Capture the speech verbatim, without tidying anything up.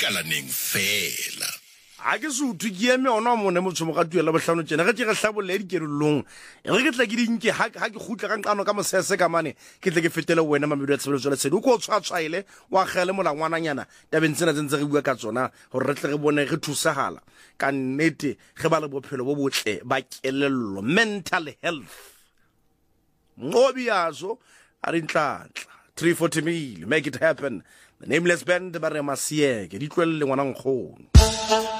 makalaneng fela. a ke se uthu ke eme ona mo ne motho mo ga tuela bohlano tsena ga ke re hlabolle di kerolong re ke tla ke dinke ha ha ke khutla ka nqano ka mosese ka mane ke tle ke fetele wena mamedu ya tsebelo tsela tsedi o ko tshwatswaile wa gele molangwananyana tabeng tsena tsentse re bua ka tsona gore re tle re bone re thusahala ka nnete ge ba le bophelo bo botle ba kelello mental health ngobi yazo ari ntlatla three forty mil make it happen the nameless band ba re masieke di tlwelle ngwana nkgono.